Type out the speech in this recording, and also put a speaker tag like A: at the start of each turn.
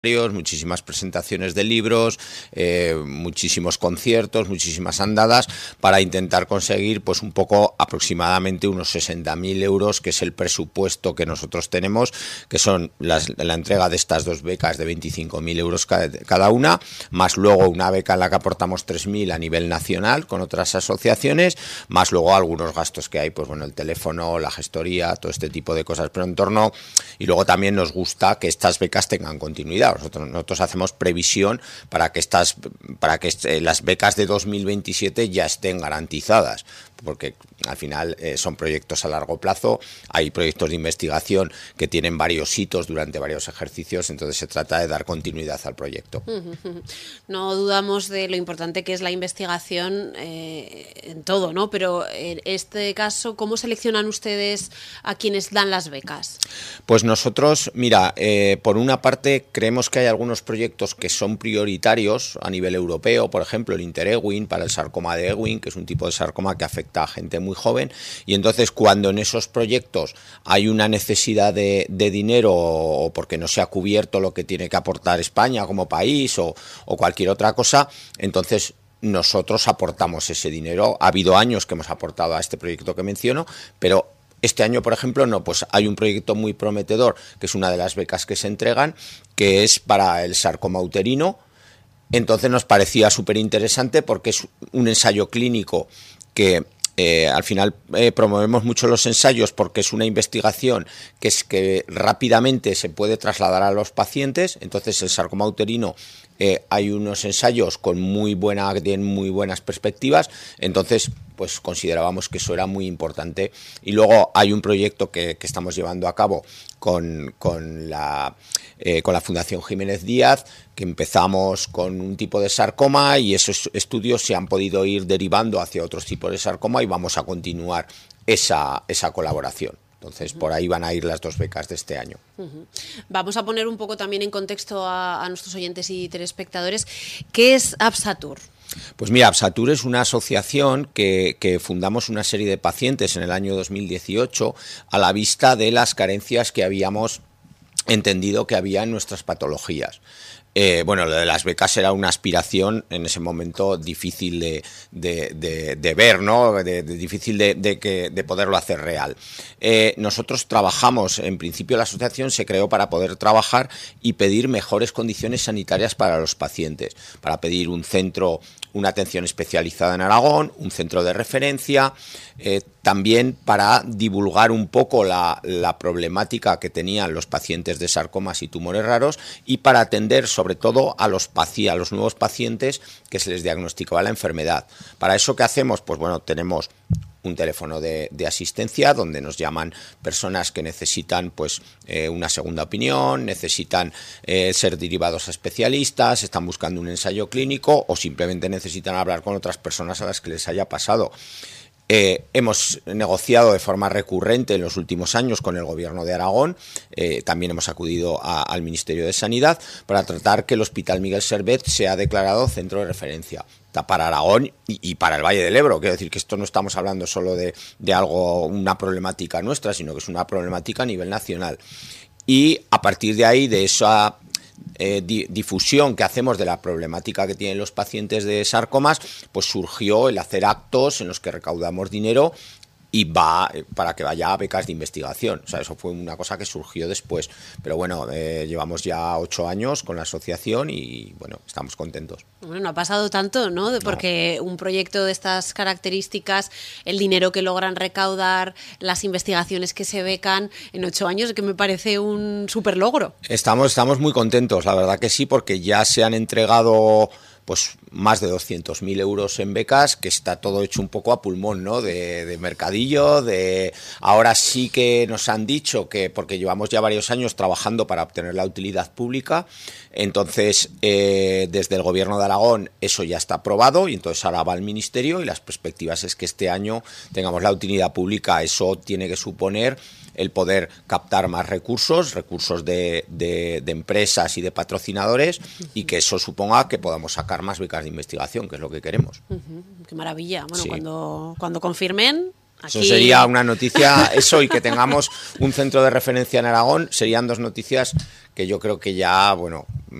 A: muchísimas presentaciones de libros, muchísimos conciertos, muchísimas andadas para intentar conseguir pues un poco aproximadamente unos 60.000 euros, que es el presupuesto que nosotros tenemos, que son la entrega de estas dos becas de 25.000 euros cada una, más luego una beca en la que aportamos 3.000 a nivel nacional con otras asociaciones, más luego algunos gastos que hay, pues bueno, el teléfono, la gestoría, todo este tipo de cosas, pero en torno, y luego también nos gusta que estas becas tengan continuidad. Nosotros hacemos previsión para que las becas de 2027 ya estén garantizadas, porque al final son proyectos a largo plazo, hay proyectos de investigación que tienen varios hitos durante varios ejercicios, entonces se trata de dar continuidad al proyecto.
B: No dudamos de lo importante que es la investigación en todo, ¿no? Pero en este caso, ¿cómo seleccionan ustedes a quienes dan las becas?
A: Pues nosotros, mira, por una parte creemos que hay algunos proyectos que son prioritarios a nivel europeo, por ejemplo el Inter-Ewing para el sarcoma de Ewing, que es un tipo de sarcoma que afecta a gente muy joven, y entonces cuando en esos proyectos hay una necesidad de dinero o porque no se ha cubierto lo que tiene que aportar España como país o cualquier otra cosa, entonces nosotros aportamos ese dinero. Ha habido años que hemos aportado a este proyecto que menciono, pero este año, por ejemplo, no, pues hay un proyecto muy prometedor, que es una de las becas que se entregan, que es para el sarcoma uterino. Entonces nos parecía súper interesante porque es un ensayo clínico que al final promovemos mucho los ensayos porque es una investigación que rápidamente se puede trasladar a los pacientes. Entonces el sarcoma uterino hay unos ensayos tienen muy buenas perspectivas, entonces pues considerábamos que eso era muy importante. Y luego hay un proyecto que estamos llevando a cabo con la Fundación Jiménez Díaz, que empezamos con un tipo de sarcoma y esos estudios se han podido ir derivando hacia otros tipos de sarcoma y vamos a continuar esa colaboración. Entonces, por ahí van a ir las dos becas de este año.
B: Vamos a poner un poco también en contexto a nuestros oyentes y telespectadores. ¿Qué es Absatur?
A: Pues mira, Absatur es una asociación que fundamos una serie de pacientes en el año 2018 a la vista de las carencias que habíamos entendido que había en nuestras patologías. Bueno, lo de las becas era una aspiración en ese momento difícil de ver, ¿no? Difícil de poderlo hacer real. Nosotros trabajamos, en principio la asociación se creó para poder trabajar y pedir mejores condiciones sanitarias para los pacientes, para pedir una atención especializada en Aragón, un centro de referencia, también para divulgar un poco la problemática que tenían los pacientes de sarcomas y tumores raros y para atender sobre todo a los nuevos pacientes que se les diagnosticaba la enfermedad. Para eso, ¿qué hacemos? Pues bueno, tenemos un teléfono de asistencia donde nos llaman personas que necesitan pues una segunda opinión, necesitan ser derivados a especialistas, están buscando un ensayo clínico o simplemente necesitan hablar con otras personas a las que les haya pasado. Hemos negociado de forma recurrente en los últimos años con el Gobierno de Aragón, también hemos acudido al Ministerio de Sanidad para tratar que el Hospital Miguel Servet sea declarado centro de referencia para Aragón y para el Valle del Ebro. Quiero decir que esto no estamos hablando solo de una problemática nuestra, sino que es una problemática a nivel nacional. Y a partir de ahí, de esa difusión que hacemos de la problemática que tienen los pacientes de sarcomas, pues surgió el hacer actos en los que recaudamos dinero y va para que vaya a becas de investigación. O sea, eso fue una cosa que surgió después. Pero bueno, llevamos ya 8 años con la asociación y bueno, estamos contentos.
B: Bueno, no ha pasado tanto, ¿no? Porque un proyecto de estas características, el dinero que logran recaudar, las investigaciones que se becan en 8 años, que me parece un súper logro.
A: Estamos muy contentos, la verdad que sí, porque ya se han entregado pues más de 200.000 euros en becas, que está todo hecho un poco a pulmón, ¿no? De mercadillo, ahora sí que nos han dicho que, porque llevamos ya varios años trabajando para obtener la utilidad pública, entonces desde el Gobierno de Aragón eso ya está aprobado y entonces ahora va al Ministerio y las perspectivas es que este año tengamos la utilidad pública. Eso tiene que suponer el poder captar más recursos de empresas y de patrocinadores y que eso suponga que podamos sacar más becas de investigación, que es lo que queremos.
B: Qué maravilla. Bueno, sí. Cuando confirmen, Aquí...
A: Eso sería una noticia, eso y que tengamos un centro de referencia en Aragón, serían dos noticias que yo creo que ya, bueno,